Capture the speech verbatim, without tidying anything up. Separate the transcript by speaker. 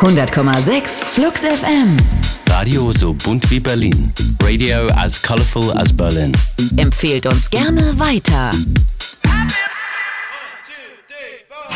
Speaker 1: hundert Komma sechs Flux F M.
Speaker 2: Radio so bunt wie Berlin. Radio as colorful as Berlin.
Speaker 1: Empfehlt uns gerne weiter.